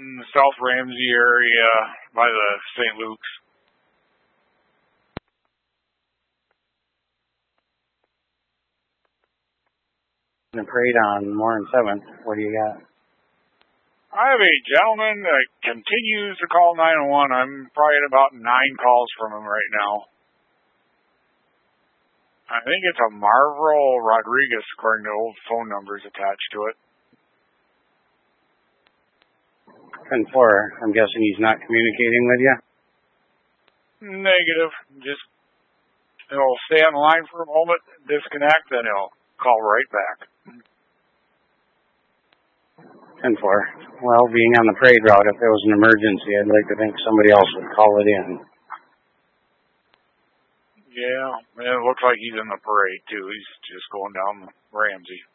in the South Ramsey area by the St. Luke's. The parade on Warren 7th. What do you got? I have a gentleman that continues to call 901. I'm probably at about 9 calls from him right now. I think it's a Marvel Rodriguez, according to old phone numbers attached to it. 10-4. I'm guessing he's not communicating with you? Negative. Just, he'll stay on the line for a moment, disconnect, then he'll call right back. 10-4. Well, being on the parade route, if there was an emergency, I'd like to think somebody else would call it in. Yeah, and it looks like he's in the parade, too. He's just going down the Ramsey.